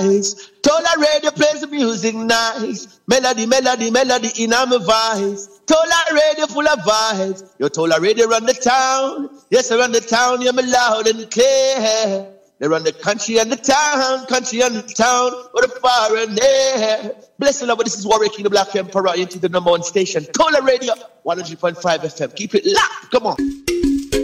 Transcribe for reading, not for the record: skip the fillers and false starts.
Tola Radio plays the music nice. Melody in my voice. Tola Radio full of vibes. Yo, Tola Radio run the town. Yes, I run the town. Yeah, me loud and clear. They run the country and the town. With the far and there. Bless the Lord, this is Warwick King, the Black Emperor, into the #1 station. Tola Radio, 100.5 FM. Keep it locked. Come on.